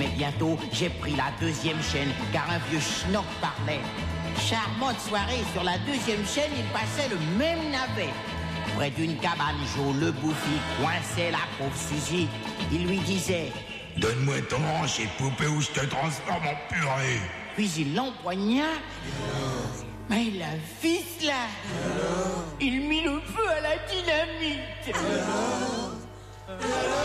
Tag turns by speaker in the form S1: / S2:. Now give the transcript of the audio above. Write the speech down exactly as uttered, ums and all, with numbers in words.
S1: Mais bientôt, j'ai pris la deuxième chaîne, car un vieux schnock parlait. Charmante soirée, sur la deuxième chaîne, il passait le même navet. Près d'une cabane, Joe le bouffi coinçait la pauvre Suzy. Il lui disait:
S2: donne-moi ton hanche et poupée ou je te transforme en purée.
S1: Puis il l'empoigna. Mais la fils là, il mit le feu à la dynamite.